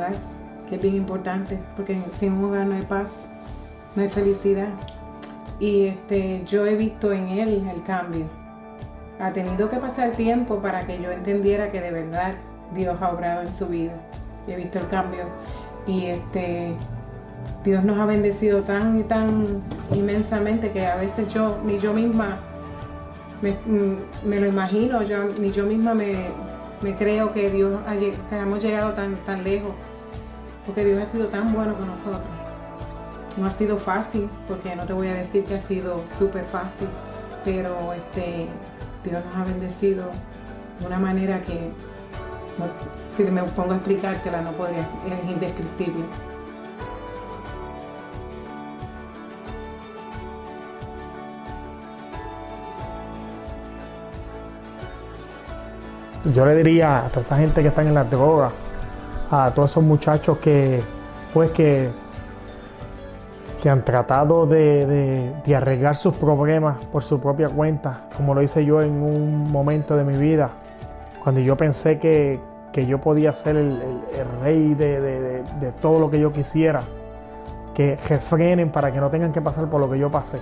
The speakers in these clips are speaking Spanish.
hogar, que es bien importante, porque sin un hogar no hay paz, no hay felicidad. Y yo he visto en él el cambio. Ha tenido que pasar tiempo para que yo entendiera que de verdad Dios ha obrado en su vida. He visto el cambio y Dios nos ha bendecido tan y tan inmensamente que a veces ni yo misma me lo imagino, ni yo misma me creo que que hemos llegado tan lejos, porque Dios ha sido tan bueno con nosotros. No ha sido fácil, porque no te voy a decir que ha sido súper fácil, pero Dios nos ha bendecido de una manera que, si me pongo a explicártela, no podría, es indescriptible. Yo le diría a toda esa gente que está en las drogas, a todos esos muchachos que han tratado de arreglar sus problemas por su propia cuenta, como lo hice yo en un momento de mi vida, cuando yo pensé que yo podía ser el rey de todo lo que yo quisiera, que refrenen para que no tengan que pasar por lo que yo pasé.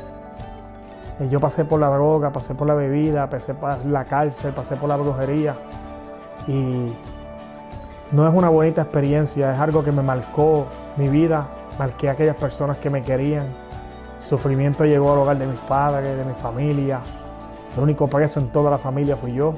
Yo pasé por la droga, pasé por la bebida, pasé por la cárcel, pasé por la brujería, y no es una bonita experiencia, es algo que me marcó mi vida. Marqué a aquellas personas que me querían. Sufrimiento llegó al hogar de mis padres, de mi familia. El único preso en toda la familia fui yo.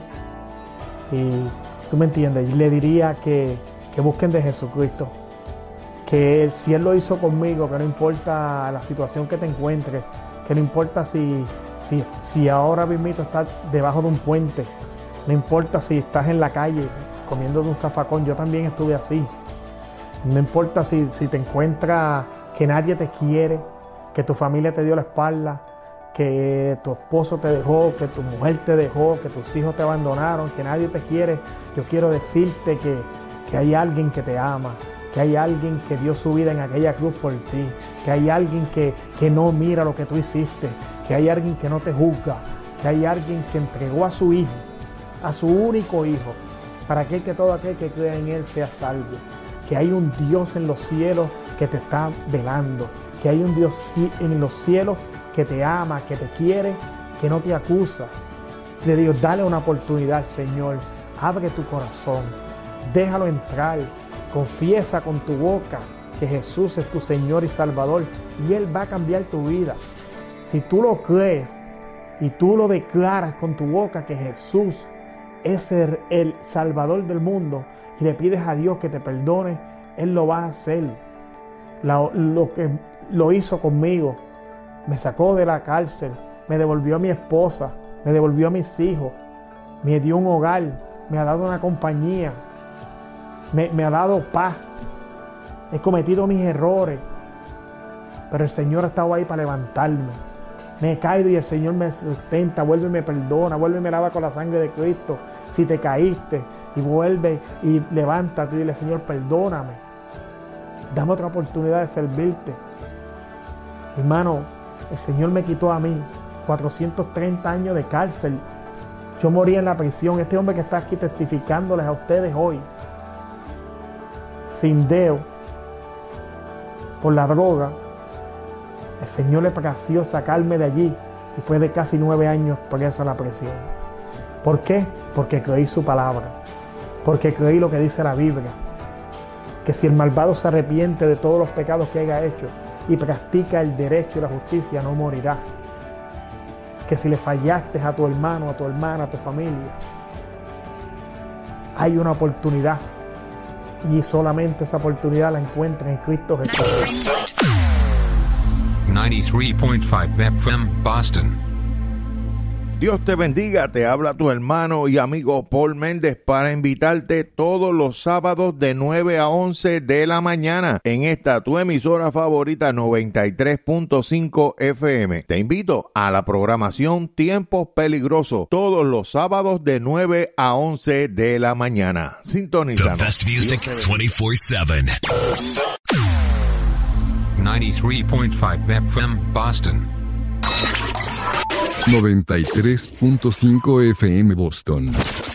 Y tú me entiendes, le diría que busquen de Jesucristo. Que si Él lo hizo conmigo, que no importa la situación que te encuentres, que no importa si ahora mismito estás debajo de un puente, no importa si estás en la calle comiendo de un zafacón, yo también estuve así. No importa si te encuentras que nadie te quiere, que tu familia te dio la espalda, que tu esposo te dejó, que tu mujer te dejó, que tus hijos te abandonaron, que nadie te quiere. Yo quiero decirte que hay alguien que te ama, que hay alguien que dio su vida en aquella cruz por ti, que hay alguien que no mira lo que tú hiciste, que hay alguien que no te juzga, que hay alguien que entregó a su hijo, a su único hijo, para que todo aquel que crea en Él sea salvo. Que hay un Dios en los cielos que te está velando, que hay un Dios en los cielos que te ama, que te quiere, que no te acusa. Le digo, dale una oportunidad, Señor, abre tu corazón, déjalo entrar, confiesa con tu boca que Jesús es tu Señor y Salvador, y Él va a cambiar tu vida. Si tú lo crees y tú lo declaras con tu boca que Jesús es el Salvador del mundo, y le pides a Dios que te perdone, Él lo va a hacer. Lo que lo hizo conmigo, me sacó de la cárcel, me devolvió a mi esposa, me devolvió a mis hijos, me dio un hogar, me ha dado una compañía, me ha dado paz. He cometido mis errores, pero el Señor ha estado ahí para levantarme. Me he caído y el Señor me sustenta, vuelve y me perdona, vuelve y me lava con la sangre de Cristo. Si te caíste, y vuelve y levántate y dile, Señor, perdóname. Dame otra oportunidad de servirte. Hermano, el Señor me quitó a mí 430 años de cárcel. Yo morí en la prisión. Este hombre que está aquí testificándoles a ustedes hoy, sin dedo, por la droga, el Señor le plació sacarme de allí después de casi 9 años preso en la prisión. ¿Por qué? Porque creí su palabra, porque creí lo que dice la Biblia, que si el malvado se arrepiente de todos los pecados que haya hecho y practica el derecho y la justicia, no morirá. Que si le fallaste a tu hermano, a tu hermana, a tu familia, hay una oportunidad, y solamente esa oportunidad la encuentras en Cristo Jesús. 93.5 FM Boston. Dios te bendiga, te habla tu hermano y amigo Paul Méndez para invitarte todos los sábados de 9 a 11 de la mañana en esta tu emisora favorita 93.5 FM. Te invito a la programación Tiempos Peligrosos todos los sábados de 9 a 11 de la mañana. Sintonízanos. The best music 24/7. 93.5 FM Boston. 93.5 FM Boston.